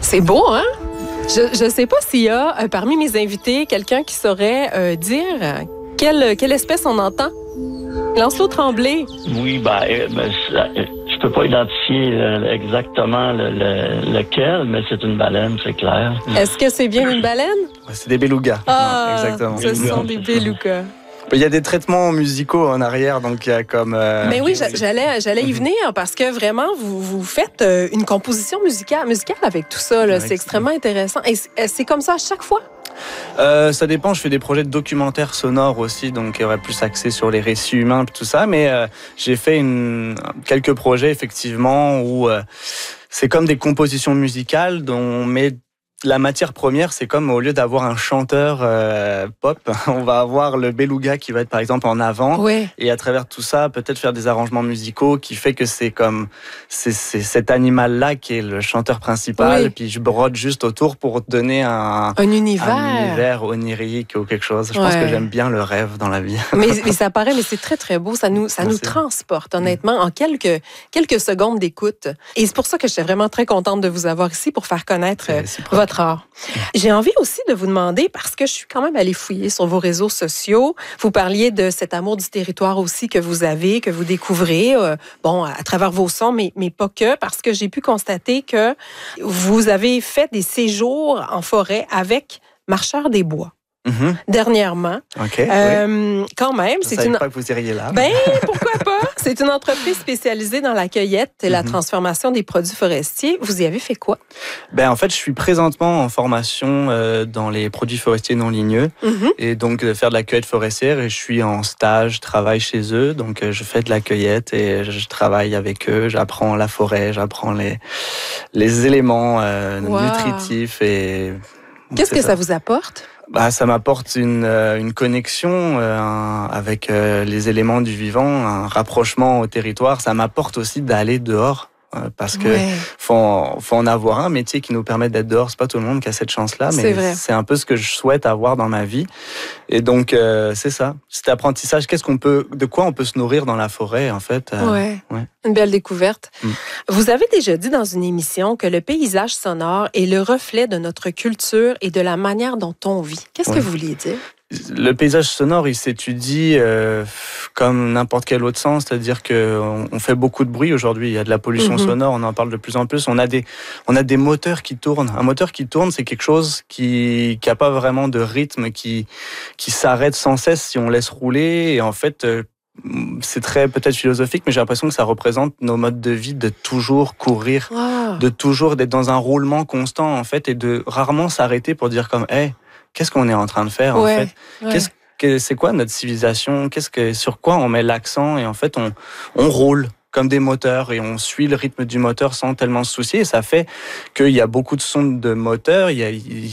C'est beau, hein? Je ne sais pas s'il y a parmi mes invités quelqu'un qui saurait dire quelle espèce on entend. Lancelot Tremblay. Oui, je peux pas identifier exactement lequel, mais c'est une baleine, c'est clair. Est-ce que c'est bien une baleine? Ouais, c'est des belugas. Ah, Non, exactement. Ce sont des belugas. Il y a des traitements musicaux en arrière, donc il y a comme... Mais oui, j'allais y venir parce que vraiment, vous faites une composition musicale avec tout ça. Là. C'est extrêmement intéressant. Et c'est comme ça à chaque fois? Ça dépend, je fais des projets de documentaires sonores aussi, donc il y aurait plus axé sur les récits humains et tout ça, mais j'ai fait quelques projets effectivement où c'est comme des compositions musicales dont on met la matière première, c'est comme au lieu d'avoir un chanteur pop, on va avoir le beluga qui va être par exemple en avant, ouais. Et à travers tout ça, peut-être faire des arrangements musicaux qui fait que c'est cet animal-là qui est le chanteur principal, oui. Puis je brode juste autour pour donner un univers onirique ou quelque chose. Je pense que j'aime bien le rêve dans la vie. Mais ça paraît, mais c'est très très beau. Ça nous transporte honnêtement en quelques secondes d'écoute. Et c'est pour ça que j'étais vraiment très contente de vous avoir ici pour faire connaître votre art. J'ai envie aussi de vous demander, parce que je suis quand même allée fouiller sur vos réseaux sociaux, vous parliez de cet amour du territoire aussi que vous avez, que vous découvrez, à travers vos sons, mais pas que, parce que j'ai pu constater que vous avez fait des séjours en forêt avec Marcheurs des Bois. Mm-hmm. Dernièrement. OK. Oui. Quand même. Je ne savais pas que vous iriez là. Pourquoi pas? C'est une entreprise spécialisée dans la cueillette et la transformation des produits forestiers. Vous y avez fait quoi? En fait, je suis présentement en formation dans les produits forestiers non ligneux et donc de faire de la cueillette forestière et je suis en stage, je travaille chez eux, donc je fais de la cueillette et je travaille avec eux, j'apprends la forêt, j'apprends les éléments nutritifs et... Qu'est-ce que ça vous apporte? Ça m'apporte une connexion avec les éléments du vivant, un rapprochement au territoire. Ça m'apporte aussi d'aller dehors. Parce que faut en avoir un métier qui nous permet d'être dehors. C'est pas tout le monde qui a cette chance-là, mais c'est un peu ce que je souhaite avoir dans ma vie. Et donc c'est ça, cet apprentissage. De quoi on peut se nourrir dans la forêt en fait. Une belle découverte. Vous avez déjà dit dans une émission que le paysage sonore est le reflet de notre culture et de la manière dont on vit. Qu'est-ce que vous vouliez dire? Le paysage sonore, il s'étudie comme n'importe quel autre sens, c'est-à-dire qu'on fait beaucoup de bruit aujourd'hui. Il y a de la pollution sonore, on en parle de plus en plus. On a des moteurs qui tournent. Un moteur qui tourne, c'est quelque chose qui a pas vraiment de rythme, qui s'arrête sans cesse si on laisse rouler. Et en fait, c'est très peut-être philosophique, mais j'ai l'impression que ça représente nos modes de vie, de toujours courir, de toujours d'être dans un roulement constant en fait, et de rarement s'arrêter pour dire comme hey, qu'est-ce qu'on est en train de faire en fait? C'est quoi notre civilisation? Sur quoi on met l'accent? Et en fait, on roule comme des moteurs et on suit le rythme du moteur sans tellement se soucier. Et ça fait qu'il y a beaucoup de sons de moteur. Il y